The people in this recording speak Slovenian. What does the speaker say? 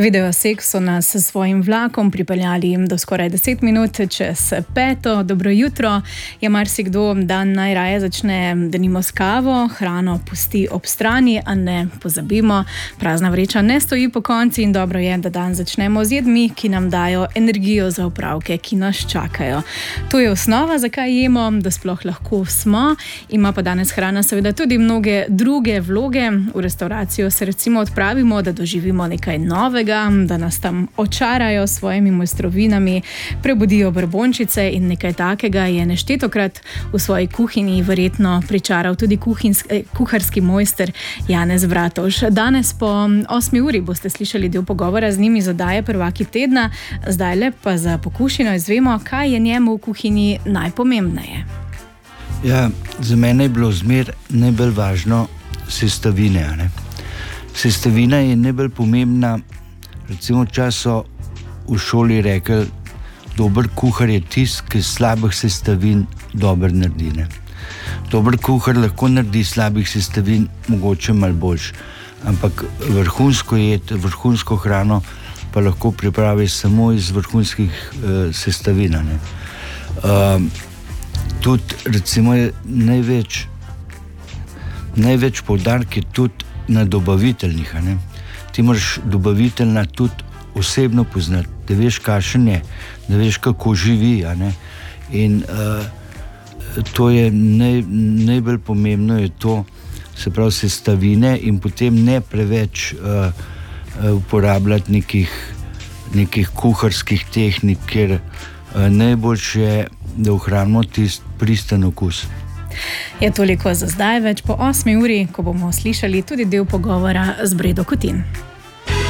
Video Seks so nas s svojim vlakom pripeljali do skoraj 10 minut čez 5. Dobro jutro. Je marsikdo dan najraje začne denimo s kavo, hrano pusti ob strani, a ne pozabimo, prazna vreča ne stoji po konci in dobro je, da dan začnemo z jedmi, ki nam dajo energijo za opravke, ki nas čakajo. To je osnova, zakaj jemo, da sploh lahko smo. Ima pa danes hrana seveda tudi mnoge druge vloge. V restauracijo se recimo odpravimo, da doživimo nekaj novega, da nas tam očarajo s svojimi mojstrovinami, prebudijo brbončice in nekaj takega je neštetokrat v svoji kuhinji verjetno pričaral tudi kuharski mojster Janez Bratovž. Danes po 8. uri boste slišali del pogovora z njimi iz oddaje Prvaki tedna, zdajle pa za pokušino izvemo, kaj je njemu v kuhinji najpomembneje. Ja, za mene je bilo zmer najbolj važno sestavine. Sestavina je najbolj pomembna. Recimo včasih so v šoli rekli, dober kuhar je tisti, ki slabih sestavin dobro naredi. Dober kuhar lahko naredi slabih sestavin mogoče malo boljše, ampak vrhunsko jed, vrhunsko hrano pa lahko pripravi samo iz vrhunskih sestavin. Tudi recimo je največ poudark je tudi na dobaviteljih. Ti moraš dobaviteljna tudi osebno poznati, da veš, kakšen je, da veš, kako živi. In to je najbolj pomembno, je to, se pravi, sestavine in potem ne preveč uporabljati nekih kuharskih tehnik, ker najboljše je, da ohranimo tisti pristen okus. Je toliko za zdaj, več po 8. uri, ko bomo slišali tudi del pogovora z Bredo Kutin.